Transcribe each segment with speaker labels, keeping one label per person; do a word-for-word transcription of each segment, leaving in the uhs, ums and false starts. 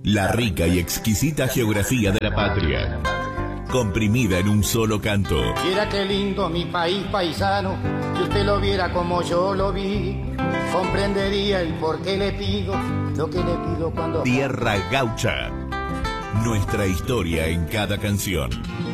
Speaker 1: La rica y exquisita geografía de la patria, comprimida en un solo canto.
Speaker 2: Viera qué lindo mi país paisano, si usted lo viera como yo lo vi, comprendería el por qué le pido lo que le pido cuando...
Speaker 1: Tierra Gaucha, nuestra historia en cada canción.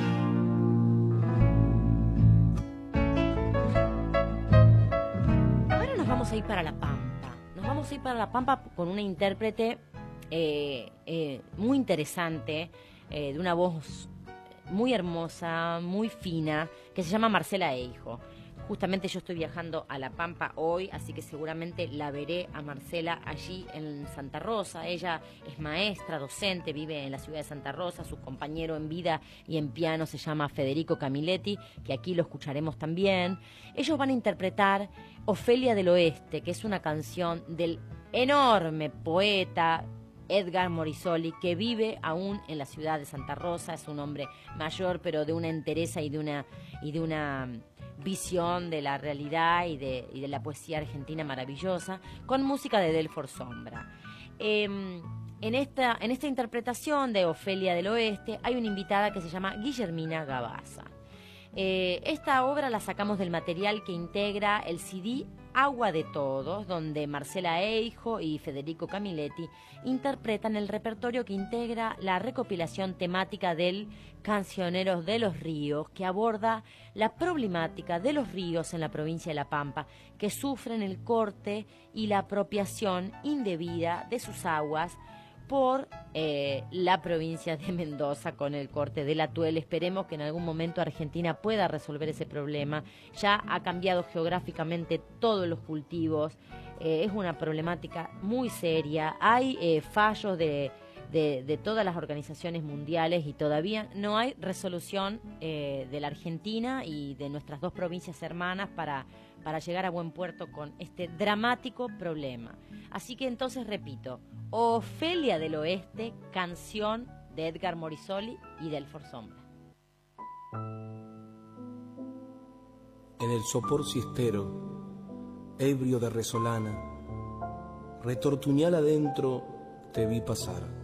Speaker 3: Ahora nos vamos a ir para La Pampa. Nos vamos a ir para La Pampa con una intérprete eh, eh, muy interesante, eh, de una voz muy hermosa, muy fina, que se llama Marcela Eijo. Justamente yo estoy viajando a La Pampa hoy, así que seguramente la veré a Marcela allí en Santa Rosa. Ella es maestra, docente, vive en la ciudad de Santa Rosa. Su compañero en vida y en piano se llama Federico Camiletti, que aquí lo escucharemos también. Ellos van a interpretar Ofelia del Oeste, que es una canción del enorme poeta Edgar Morisoli, que vive aún en la ciudad de Santa Rosa. Es un hombre mayor, pero de una entereza y de una, y de una visión de la realidad y de, y de la poesía argentina maravillosa, con música de Delfor Sombra. Eh, en, esta, en esta interpretación de Ofelia del Oeste hay una invitada que se llama Guillermina Gabaza. Eh, esta obra la sacamos del material que integra el C D Agua de Todos, donde Marcela Eijo y Federico Camiletti interpretan el repertorio que integra la recopilación temática del Cancioneros de los Ríos, que aborda la problemática de los ríos en la provincia de La Pampa, que sufren el corte y la apropiación indebida de sus aguas por eh, la provincia de Mendoza con el corte del Atuel. Esperemos que en algún momento Argentina pueda resolver ese problema. Ya ha cambiado geográficamente todos los cultivos, eh, es una problemática muy seria. Hay eh, fallos de, de, de todas las organizaciones mundiales y todavía no hay resolución eh, de la Argentina y de nuestras dos provincias hermanas para, para llegar a buen puerto con este dramático problema. Así que entonces repito, Ofelia del Oeste, canción de Edgar Morisoli y Delfor Sombra.
Speaker 4: En el sopor ciestero, ebrio de resolana, retortuñal adentro te vi pasar.